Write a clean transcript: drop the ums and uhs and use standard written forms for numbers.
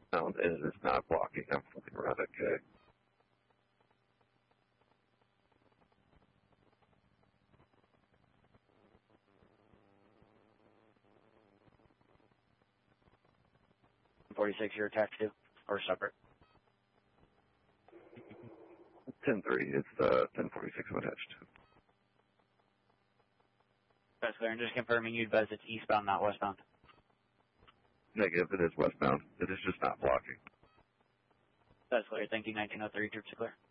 And it is not blocking. I'm flipping around okay. .46, you're attached to, or separate? 10-3, it's 1046 I'm attached to. That's clear, and just confirming you advise it's eastbound, not westbound. Negative, it is westbound. It is just not blocking. That's clear, thank you, 1903, troops are clear.